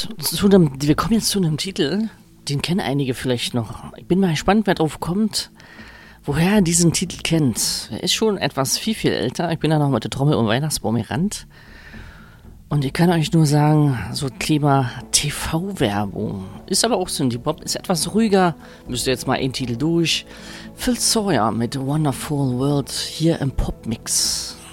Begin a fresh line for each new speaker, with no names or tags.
wir kommen jetzt zu einem Titel, den kennen einige vielleicht noch. Ich bin mal gespannt, wer drauf kommt, woher er diesen Titel kennt. Er ist schon etwas viel älter. Ich bin da noch mit der Trommel um Weihnachtsbaum gerannt. Und ich kann euch nur sagen, so Thema TV-Werbung. Ist aber auch so ein Bebop, ist etwas ruhiger. Müsst ihr jetzt mal einen Titel durch. Phil Sawyer mit Wonderful World hier im Popmix.